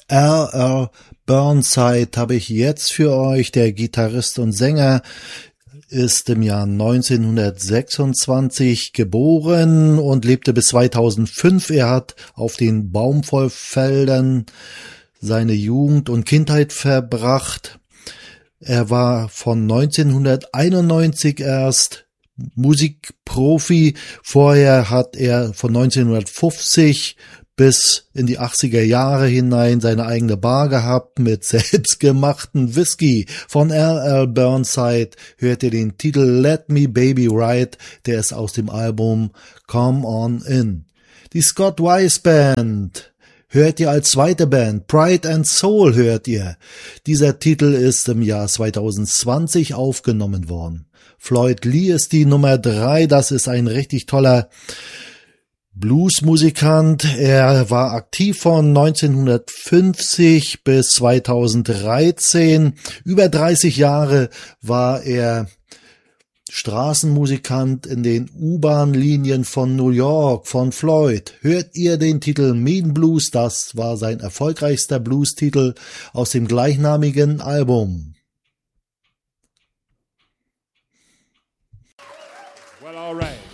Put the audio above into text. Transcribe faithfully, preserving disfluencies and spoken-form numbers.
R R. Burnside habe ich jetzt für euch. Der Gitarrist und Sänger ist im Jahr neunzehnhundertsechsundzwanzig geboren und lebte bis zweitausendfünf. Er hat auf den Baumwollfeldern seine Jugend und Kindheit verbracht. Er war von neunzehnhunderteinundneunzig erst Musikprofi. Vorher hat er von neunzehnhundertfünfzig bis in die achtziger Jahre hinein seine eigene Bar gehabt mit selbstgemachten Whisky. Von R R. Burnside hört ihr den Titel Let Me Baby Ride, der ist aus dem Album Come On In. Die Scott Weiss Band hört ihr als zweite Band, Pride and Soul hört ihr. Dieser Titel ist im Jahr zweitausendzwanzig aufgenommen worden. Floyd Lee ist die Nummer drei, das ist ein richtig toller Bluesmusikant. Er war aktiv von neunzehnhundertfünfzig bis zweitausenddreizehn. Über dreißig Jahre war er Straßenmusikant in den U-Bahn-Linien von New York, von Floyd. Hört ihr den Titel Mean Blues? Das war sein erfolgreichster Blues-Titel aus dem gleichnamigen Album. Well, all right.